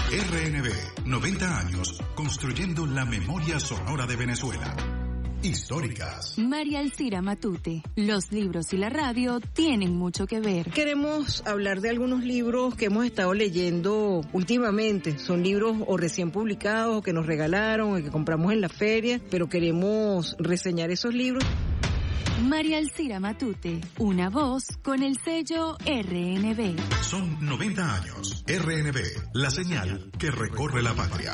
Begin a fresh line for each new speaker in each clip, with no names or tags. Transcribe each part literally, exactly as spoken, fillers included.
R N B, noventa años, construyendo la memoria sonora de Venezuela. Históricas.
María Alcira Matute. Los libros y la radio tienen mucho que ver.
Queremos hablar de algunos libros que hemos estado leyendo últimamente. Son libros o recién publicados, o que nos regalaron, o que compramos en la feria, pero queremos reseñar esos libros.
María Alcira Matute, una voz con el sello R N B.
Son noventa años. R N B, la señal que recorre la patria.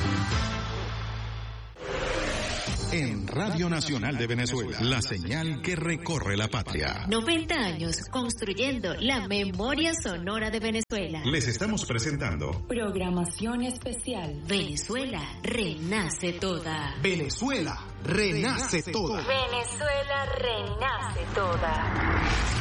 En Radio Nacional de Venezuela, la señal que recorre la patria.
noventa años construyendo la memoria sonora de Venezuela.
Les estamos presentando
Programación especial. Venezuela renace toda.
Venezuela renace toda.
Venezuela renace toda.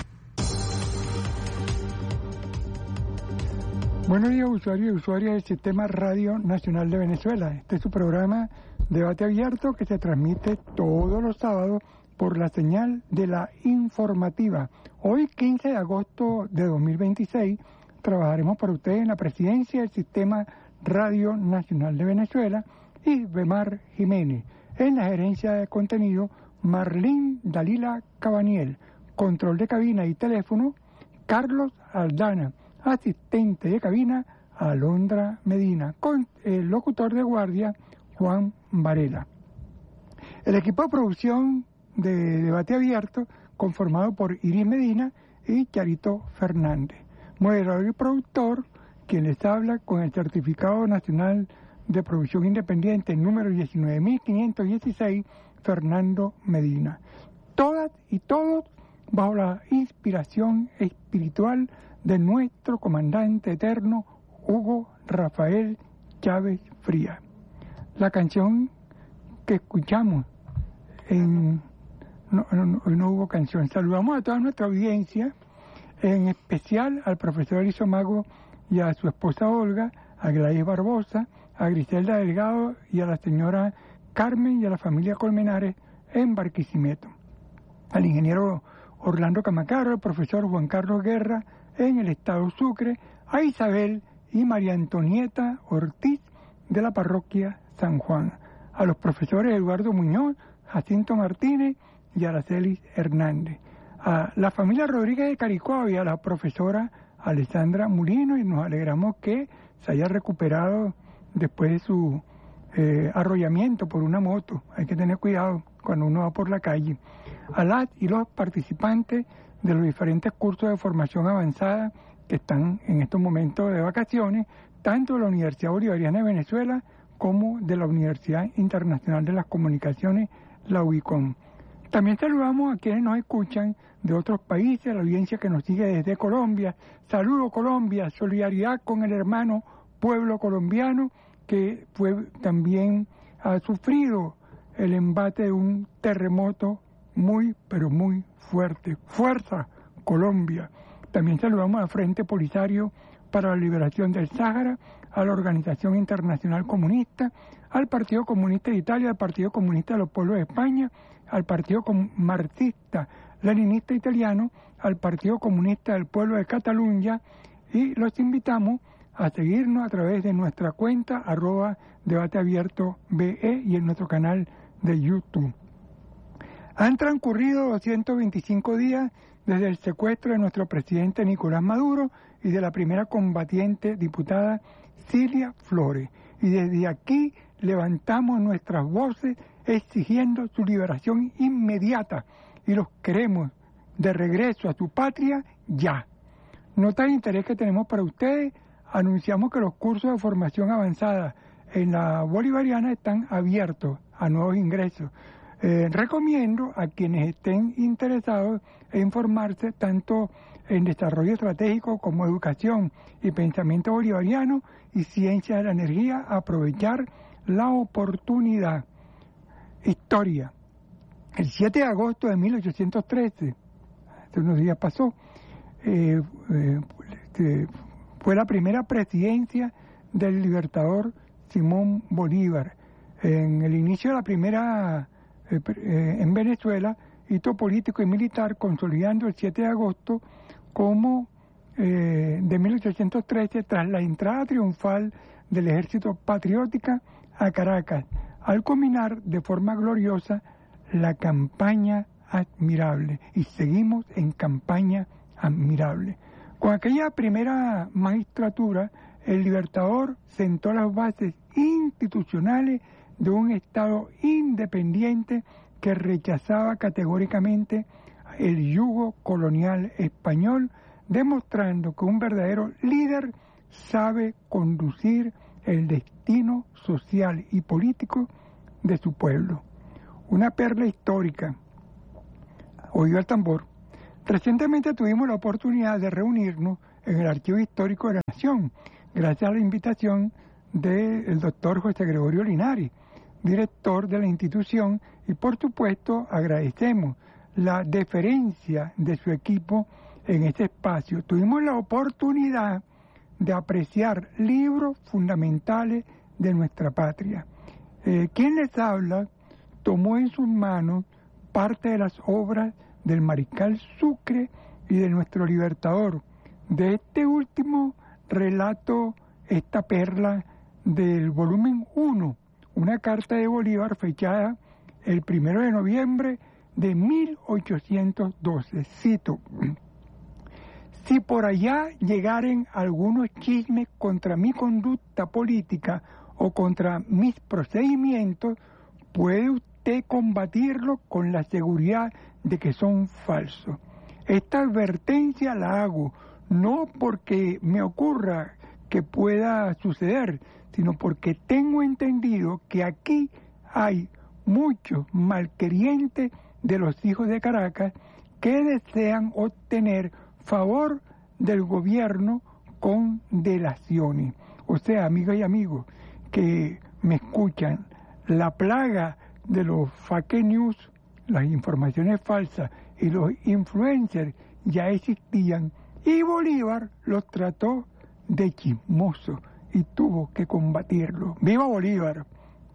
Buenos días, usuarios y usuarias del Sistema Radio Nacional de Venezuela. Este es su programa Debate Abierto, que se transmite todos los sábados por la señal de la informativa. Hoy, quince de agosto de dos mil veintiséis, trabajaremos para ustedes en la presidencia del Sistema Radio Nacional de Venezuela y Bemar Jiménez. En la gerencia de contenido, Marlene Dalila Cabaniel. Control de cabina y teléfono, Carlos Aldana. Asistente de cabina, Alondra Medina. Con el locutor de guardia, Juan Varela. El equipo de producción de Debate Abierto, conformado por Iris Medina y Charito Fernández. Moderador y productor, quien les habla con el Certificado Nacional de Producción Independiente número diecinueve mil quinientos dieciséis, Fernando Medina. Todas y todos bajo la inspiración espiritual de nuestro comandante eterno, Hugo Rafael Chávez Frías. La canción que escuchamos en... No, no, hoy no hubo canción. Saludamos a toda nuestra audiencia, en especial al profesor Eliso Mago y a su esposa Olga, a Gladys Barbosa, a Griselda Delgado y a la señora Carmen y a la familia Colmenares en Barquisimeto. Al ingeniero Orlando Camacaro, al profesor Juan Carlos Guerra en el estado Sucre, a Isabel y María Antonieta Ortiz de la parroquia San Juan, a los profesores Eduardo Muñoz, Jacinto Martínez y Araceli Hernández, a la familia Rodríguez de Caricuao y a la profesora Alessandra Mulino, y nos alegramos que se haya recuperado después de su eh, arrollamiento por una moto. Hay que tener cuidado cuando uno va por la calle. A las y los participantes de los diferentes cursos de formación avanzada que están en estos momentos de vacaciones, tanto de la Universidad Bolivariana de Venezuela como de la Universidad Internacional de las Comunicaciones, la U I C O M. También saludamos a quienes nos escuchan de otros países, a la audiencia que nos sigue desde Colombia. Saludo Colombia, solidaridad con el hermano pueblo colombiano que fue, también ha sufrido el embate de un terremoto muy, pero muy fuerte. Fuerza Colombia. También saludamos al Frente Polisario para la Liberación del Sáhara, a la Organización Internacional Comunista, al Partido Comunista de Italia, al Partido Comunista de los Pueblos de España, al Partido Marxista Leninista Italiano, al Partido Comunista del Pueblo de Cataluña, y los invitamos a seguirnos a través de nuestra cuenta arroba Debate Abierto B E y en nuestro canal de YouTube. Han transcurrido doscientos veinticinco días desde el secuestro de nuestro presidente Nicolás Maduro y de la primera combatiente diputada Cilia Flores. Y desde aquí levantamos nuestras voces exigiendo su liberación inmediata y los queremos de regreso a su patria ya. Nota de interés que tenemos para ustedes, anunciamos que los cursos de formación avanzada en la Bolivariana están abiertos a nuevos ingresos. Eh, recomiendo a quienes estén interesados en formarse tanto en desarrollo estratégico como educación y pensamiento bolivariano y ciencia de la energía, aprovechar la oportunidad. Historia. El siete de agosto de mil ochocientos trece, hace unos días pasó, eh, eh, este, fue la primera presidencia del libertador Simón Bolívar. En el inicio de la primera eh, eh, en Venezuela, hito político y militar, consolidando el siete de agosto como eh, de mil ochocientos trece tras la entrada triunfal del Ejército Patriótica a Caracas, al culminar de forma gloriosa la campaña admirable. Y seguimos en campaña admirable. Con aquella primera magistratura, el Libertador sentó las bases institucionales de un Estado independiente que rechazaba categóricamente el yugo colonial español, demostrando que un verdadero líder sabe conducir el destino social y político de su pueblo. Una perla histórica. Oído al tambor. Recientemente tuvimos la oportunidad de reunirnos en el Archivo Histórico de la Nación, gracias a la invitación del doctor José Gregorio Linares, director de la institución, y por supuesto agradecemos la deferencia de su equipo en este espacio. Tuvimos la oportunidad de apreciar libros fundamentales de nuestra patria. Eh, quien les habla tomó en sus manos parte de las obras del Mariscal Sucre y de nuestro Libertador. De este último relato esta perla del volumen uno, una carta de Bolívar fechada el primero de noviembre de mil ochocientos doce. Cito: si por allá llegaren algunos chismes contra mi conducta política o contra mis procedimientos, puede usted combatirlo con la seguridad de que son falsos. Esta advertencia la hago no porque me ocurra que pueda suceder, sino porque tengo entendido que aquí hay muchos malquerientes de los hijos de Caracas que desean obtener favor del gobierno con delaciones. O sea, amigas y amigos que me escuchan, la plaga de los fake news, las informaciones falsas y los influencers ya existían, y Bolívar los trató de chismosos y tuvo que combatirlo. ¡Viva Bolívar!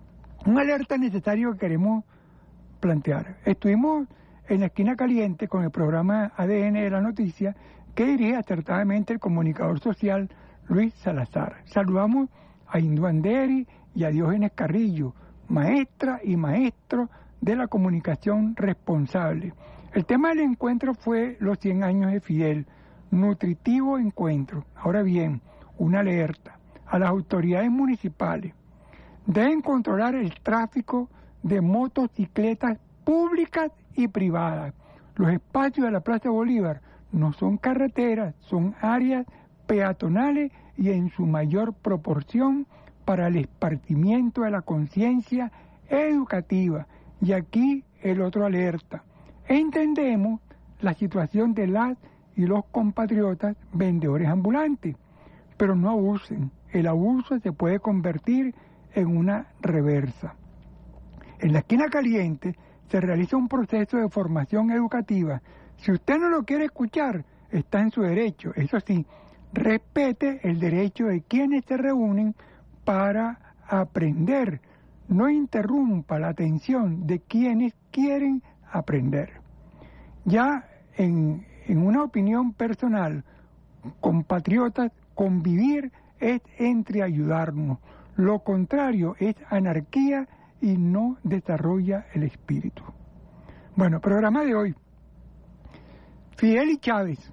Un alerta necesario que queremos plantear. Estuvimos en la esquina caliente con el programa A D N de la Noticia que dirige acertadamente el comunicador social Luis Salazar. Saludamos a Indú Anderi y a Diógenes Carrillo, maestra y maestro de la comunicación responsable. El tema del encuentro fue los cien años de Fidel, nutritivo encuentro. Ahora bien, una alerta a las autoridades municipales. Deben controlar el tráfico de motocicletas públicas y privadas. Los espacios de la Plaza Bolívar no son carreteras, son áreas peatonales y en su mayor proporción para el esparcimiento de la conciencia educativa. Y aquí el otro alerta. Entendemos la situación de las y los compatriotas vendedores ambulantes, pero no abusen. El abuso se puede convertir en una reversa. En la esquina caliente se realiza un proceso de formación educativa. Si usted no lo quiere escuchar, está en su derecho. Eso sí, respete el derecho de quienes se reúnen para aprender. No interrumpa la atención de quienes quieren aprender. Ya en, en una opinión personal, compatriotas, convivir es entre ayudarnos. Lo contrario es anarquía y no desarrolla el espíritu. Bueno, programa de hoy. Fidel y Chávez,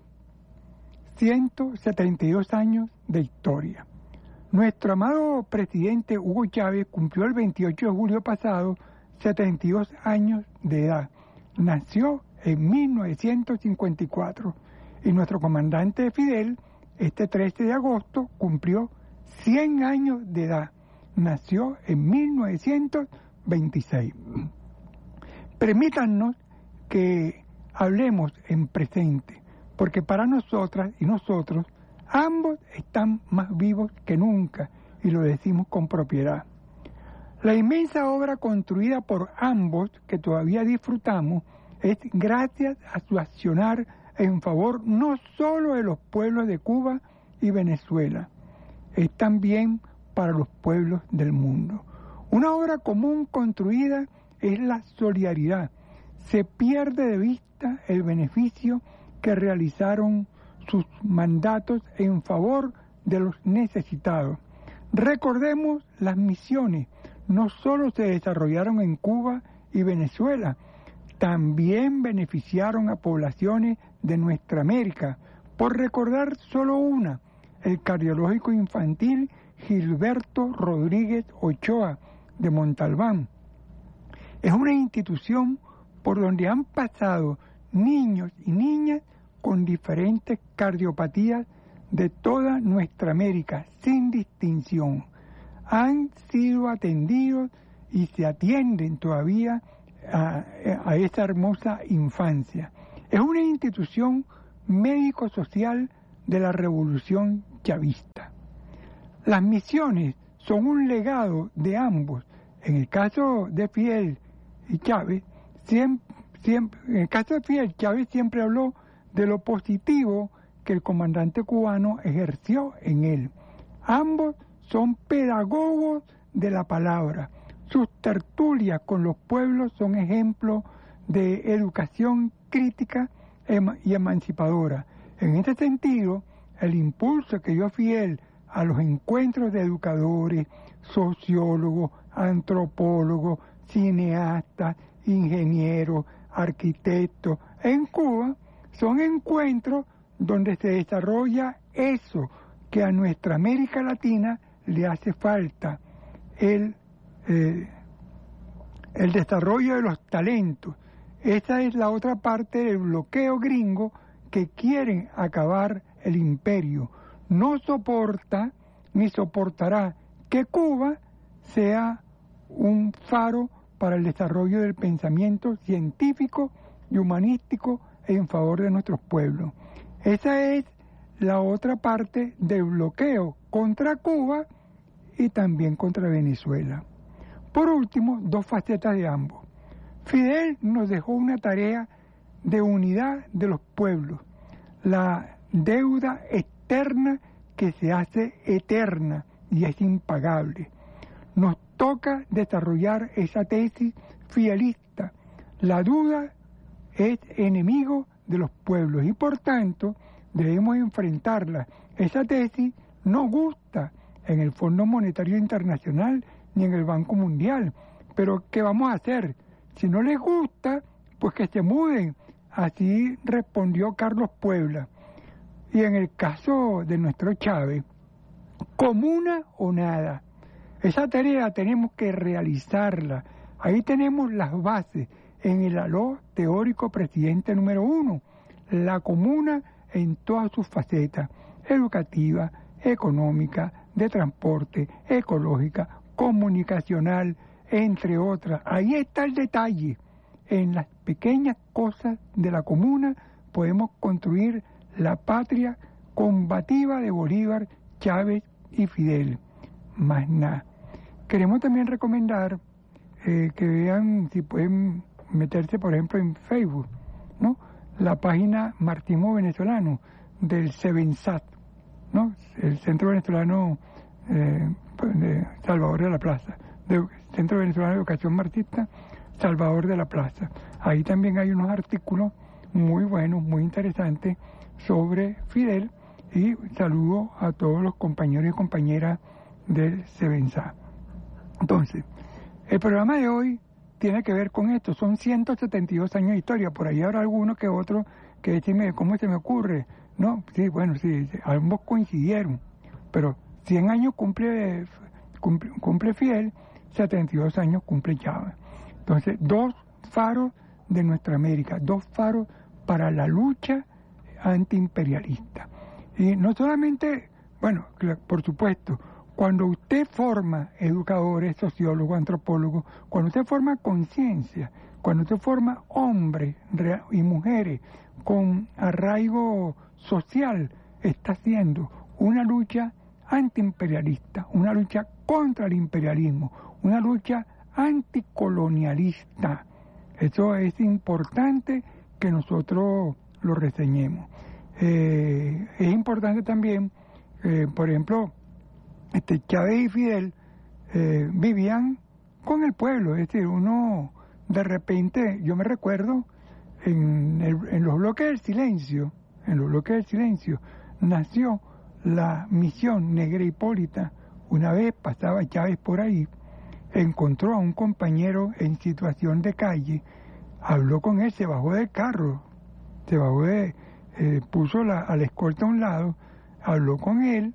ciento setenta y dos años de historia. Nuestro amado presidente Hugo Chávez cumplió el veintiocho de julio pasado setenta y dos años de edad. Nació en mil novecientos cincuenta y cuatro y nuestro comandante Fidel este trece de agosto cumplió cien años de edad. Nació en mil novecientos veintiséis. Permítanos que hablemos en presente, porque para nosotras y nosotros ambos están más vivos que nunca, y lo decimos con propiedad. La inmensa obra construida por ambos, que todavía disfrutamos, es gracias a su accionar en favor no solo de los pueblos de Cuba y Venezuela, es también para los pueblos del mundo. Una obra común construida es la solidaridad. Se pierde de vista el beneficio que realizaron sus mandatos en favor de los necesitados. Recordemos, las misiones no solo se desarrollaron en Cuba y Venezuela, también beneficiaron a poblaciones de nuestra América. Por recordar solo una, el cardiológico infantil Gilberto Rodríguez Ochoa de Montalbán. Es una institución por donde han pasado niños y niñas con diferentes cardiopatías de toda nuestra América, sin distinción. Han sido atendidos y se atienden todavía a, a esa hermosa infancia. Es una institución médico-social de la revolución chavista. Las misiones son un legado de ambos. En el caso de Fidel y Chávez, siempre, siempre, en el caso de Fidel, Chávez siempre habló de lo positivo que el comandante cubano ejerció en él. Ambos son pedagogos de la palabra. Sus tertulias con los pueblos son ejemplos de educación crítica y emancipadora. En este sentido, el impulso que dio Fidel a los encuentros de educadores, sociólogos, antropólogos, cineastas, ingenieros, arquitectos en Cuba, son encuentros donde se desarrolla eso que a nuestra América Latina le hace falta, el, eh, el desarrollo de los talentos. Esa es la otra parte del bloqueo gringo que quieren acabar el imperio. No soporta ni soportará que Cuba sea un faro para el desarrollo del pensamiento científico y humanístico en favor de nuestros pueblos. Esa es la otra parte del bloqueo contra Cuba y también contra Venezuela. Por último, dos facetas de ambos. Fidel nos dejó una tarea de unidad de los pueblos, la deuda externa que se hace eterna y es impagable. Nos toca desarrollar esa tesis fidelista. La duda es enemigo de los pueblos y por tanto debemos enfrentarla. Esa tesis no gusta en el Fondo Monetario Internacional ni en el Banco Mundial, pero ¿qué vamos a hacer? Si no les gusta, pues que se muden. Así respondió Carlos Puebla. Y en el caso de nuestro Chávez, comuna o nada. Esa tarea tenemos que realizarla. Ahí tenemos las bases en el aló teórico presidente número uno. La comuna en todas sus facetas, educativa, económica, de transporte, ecológica, comunicacional, entre otras. Ahí está el detalle. En las pequeñas cosas de la comuna podemos construir la patria combativa de Bolívar, Chávez y Fidel. Más nada. Queremos también recomendar eh, que vean, si pueden meterse, por ejemplo, en Facebook, ¿no? La página Marxismo Venezolano del CEVENSAT, ¿no? El Centro Venezolano eh, de Salvador de la Plaza, de Centro Venezolano de Educación Marxista, Salvador de la Plaza. Ahí también hay unos artículos muy buenos, muy interesantes sobre Fidel, y saludo a todos los compañeros y compañeras del CEVENSAT. Entonces, el programa de hoy tiene que ver con esto. Son ciento setenta y dos años de historia. Por ahí habrá alguno que otro que decime, ¿cómo se me ocurre? No, sí, bueno, sí, ambos coincidieron. Pero cien años cumple, cumple, cumple Fidel, setenta y dos años cumple Chávez. Entonces, dos faros de nuestra América, dos faros para la lucha antiimperialista. Y no solamente, bueno, por supuesto, cuando usted forma educadores, sociólogos, antropólogos, cuando usted forma conciencia, cuando usted forma hombres y mujeres con arraigo social, está haciendo una lucha antiimperialista, una lucha contra el imperialismo, una lucha anticolonialista. Eso es importante que nosotros lo reseñemos. Eh, es importante también, eh, por ejemplo, este Chávez y Fidel eh, vivían con el pueblo, es decir, uno de repente, yo me recuerdo en, el, en los bloques del silencio, en los bloques del silencio, nació la misión Negra Hipólita Una vez pasaba Chávez por ahí, encontró a un compañero en situación de calle, habló con él, se bajó del carro, se bajó de, eh, puso la, a la escolta a un lado, habló con él,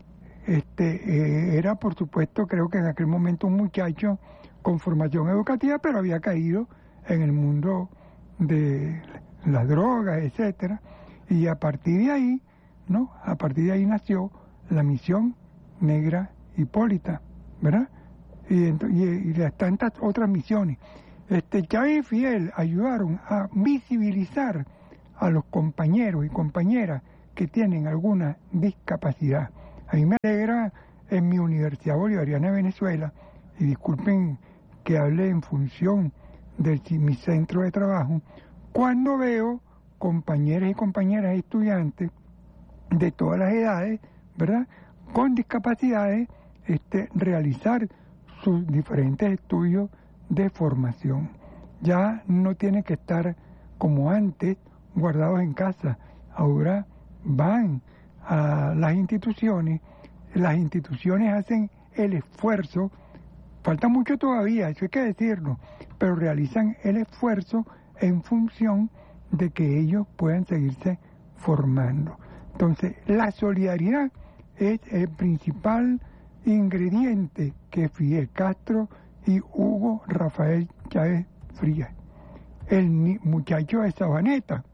este eh, era por supuesto, creo que en aquel momento un muchacho con formación educativa, pero había caído en el mundo de las drogas, etcétera, y a partir de ahí, ¿no? A partir de ahí nació la Misión Negra Hipólita, ¿verdad? Y, y, y las tantas otras misiones. Este, Chávez y Fidel ayudaron a visibilizar a los compañeros y compañeras que tienen alguna discapacidad. A mí me alegra en mi Universidad Bolivariana de Venezuela, y disculpen que hable en función de mi centro de trabajo, cuando veo compañeras y compañeras estudiantes de todas las edades, ¿verdad?, con discapacidades, este, realizar sus diferentes estudios de formación. Ya no tiene que estar como antes guardados en casa, ahora van a las instituciones, las instituciones hacen el esfuerzo, falta mucho todavía, eso hay que decirlo, pero realizan el esfuerzo en función de que ellos puedan seguirse formando. Entonces, la solidaridad es el principal ingrediente que Fidel Castro y Hugo Rafael Chávez Frías, el muchacho de Sabaneta,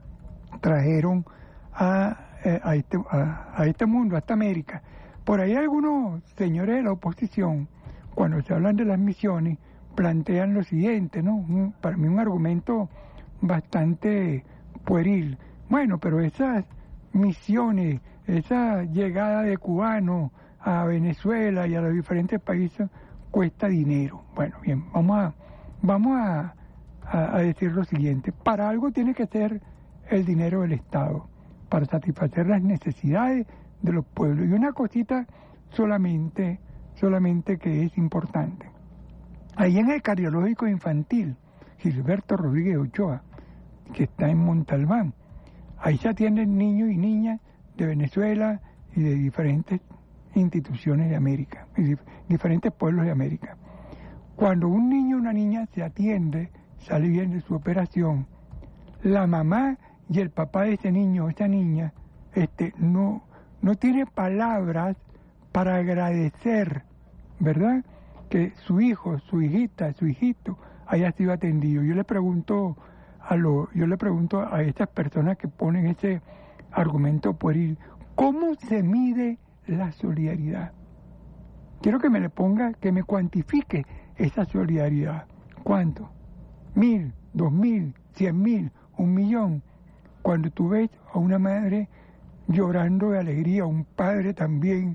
trajeron a, a, este, a, a este mundo, a esta América. Por ahí algunos señores de la oposición, cuando se hablan de las misiones, plantean lo siguiente, ¿no? Un, para mí un argumento bastante pueril. Bueno, pero esas misiones, esa llegada de cubanos a Venezuela y a los diferentes países cuesta dinero. Bueno, bien, vamos a vamos a, a, a decir lo siguiente. Para algo tiene que ser el dinero del Estado, para satisfacer las necesidades de los pueblos. Y una cosita solamente, solamente que es importante. Ahí en el cardiológico infantil, Gilberto Rodríguez Ochoa, que está en Montalbán, ahí se atienden niños y niñas de Venezuela y de diferentes instituciones de América, y dif- diferentes pueblos de América. Cuando un niño o una niña se atiende, sale bien de su operación, la mamá y el papá de ese niño o esa niña este, no, no tiene palabras para agradecer, ¿verdad?, que su hijo, su hijita, su hijito haya sido atendido. Yo le pregunto a lo, yo le pregunto a estas personas que ponen ese argumento pueril, ¿cómo se mide la solidaridad? Quiero que me le ponga, que me cuantifique esa solidaridad. ¿Cuánto? Mil, dos mil, cien mil, un millón. Cuando tú ves a una madre llorando de alegría, un padre también,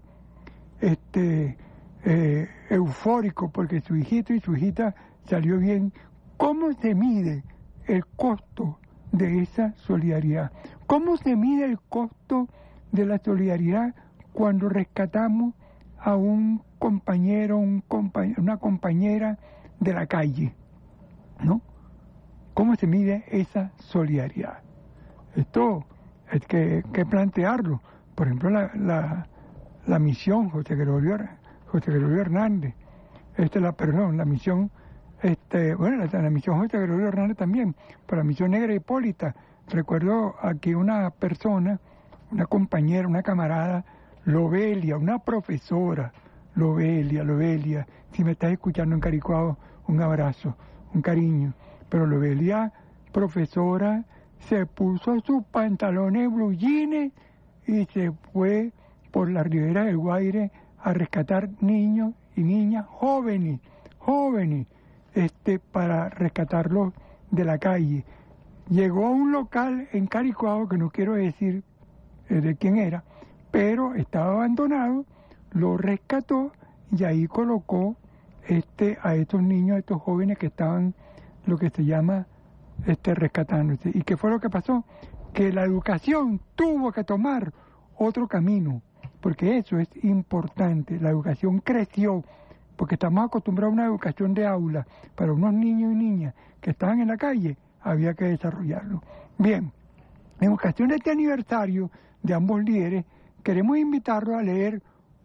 este, eh, eufórico porque su hijito y su hijita salió bien, ¿cómo se mide el costo de esa solidaridad? ¿Cómo se mide el costo de la solidaridad cuando rescatamos a un compañero, un compañero, una compañera de la calle, ¿no? ¿Cómo se mide esa solidaridad? Esto hay que, que plantearlo. Por ejemplo, la, la, la misión José Gregorio, José Gregorio Hernández, este, la, perdón, la misión, este, bueno, la, la misión José Gregorio Hernández también, pero la misión Negra Hipólita. Recuerdo aquí una persona, una compañera, una camarada, Lobelia, una profesora, Lobelia, Lobelia, si me estás escuchando en Caricuao, un abrazo, un cariño. Pero Lobelia, profesora, se puso sus pantalones blue jeans y se fue por la ribera del Guaire a rescatar niños y niñas jóvenes, jóvenes, este, para rescatarlos de la calle. Llegó a un local en Caricuao, que no quiero decir eh, de quién era, pero estaba abandonado, lo rescató y ahí colocó este, a estos niños, a estos jóvenes que estaban, lo que se llama, este, rescatándose. ¿Y qué fue lo que pasó? Que la educación tuvo que tomar otro camino, porque eso es importante. La educación creció, porque estamos acostumbrados a una educación de aula, para unos niños y niñas que estaban en la calle, había que desarrollarlo. Bien, en ocasión de este aniversario de ambos líderes, queremos invitarlos a leer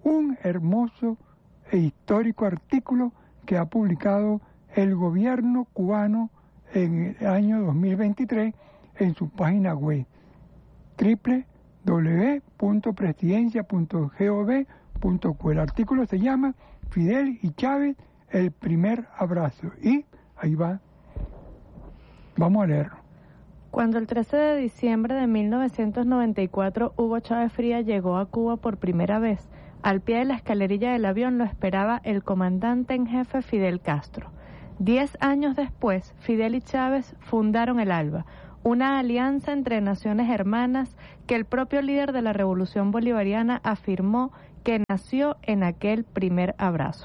un hermoso e histórico artículo que ha publicado el gobierno cubano en el año dos mil veintitrés en su página web doble u doble u doble u punto presidencia punto gov punto co. El artículo se llama Fidel y Chávez, el primer abrazo. Y ahí va. Vamos a leerlo.
Cuando el trece de diciembre de mil novecientos noventa y cuatro Hugo Chávez Frías llegó a Cuba por primera vez, al pie de la escalerilla del avión lo esperaba el comandante en jefe Fidel Castro. Diez años después, Fidel y Chávez fundaron el ALBA, una alianza entre naciones hermanas que el propio líder de la Revolución Bolivariana afirmó que nació en aquel primer abrazo.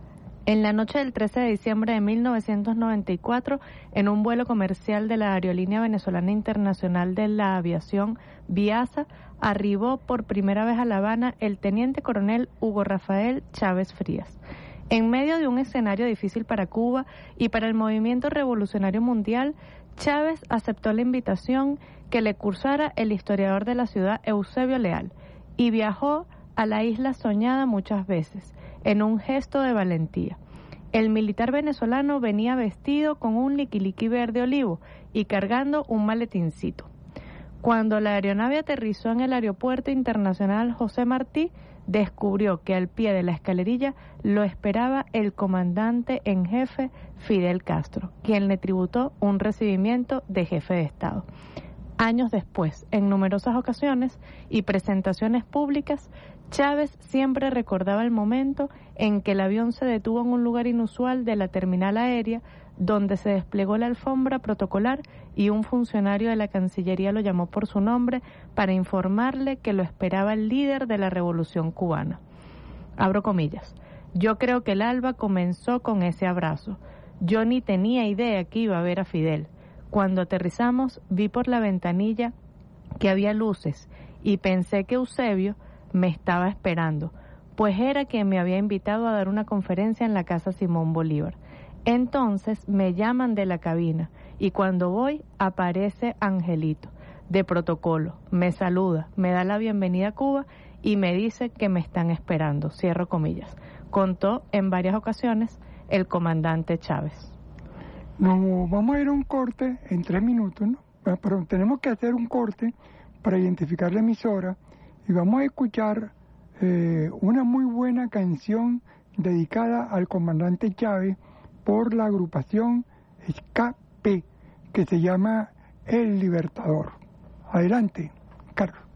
En la noche del trece de diciembre de mil novecientos noventa y cuatro, en un vuelo comercial de la Aerolínea Venezolana Internacional de la Aviación, Viasa, arribó por primera vez a La Habana el teniente coronel Hugo Rafael Chávez Frías. En medio de un escenario difícil para Cuba y para el movimiento revolucionario mundial, Chávez aceptó la invitación que le cursara el historiador de la ciudad Eusebio Leal y viajó a la isla soñada muchas veces, en un gesto de valentía. El militar venezolano venía vestido con un liquiliqui verde olivo y cargando un maletincito. Cuando la aeronave aterrizó en el Aeropuerto Internacional José Martí, descubrió que al pie de la escalerilla lo esperaba el comandante en jefe Fidel Castro, quien le tributó un recibimiento de jefe de Estado. Años después, en numerosas ocasiones y presentaciones públicas, Chávez siempre recordaba el momento en que el avión se detuvo en un lugar inusual de la terminal aérea, donde se desplegó la alfombra protocolar y un funcionario de la Cancillería lo llamó por su nombre para informarle que lo esperaba el líder de la Revolución Cubana. Abro comillas. Yo creo que el ALBA comenzó con ese abrazo. Yo ni tenía idea que iba a ver a Fidel. Cuando aterrizamos vi por la ventanilla que había luces y pensé que Eusebio me estaba esperando, pues era quien me había invitado a dar una conferencia en la Casa Simón Bolívar. Entonces me llaman de la cabina y cuando voy aparece Angelito, de protocolo, me saluda, me da la bienvenida a Cuba y me dice que me están esperando, cierro comillas. Contó en varias ocasiones el comandante Chávez.
Nos vamos a ir a un corte en tres minutos, ¿no? Pero tenemos que hacer un corte para identificar la emisora y vamos a escuchar eh, una muy buena canción dedicada al comandante Chávez por la agrupación Escape, que se llama El Libertador. Adelante, Carlos.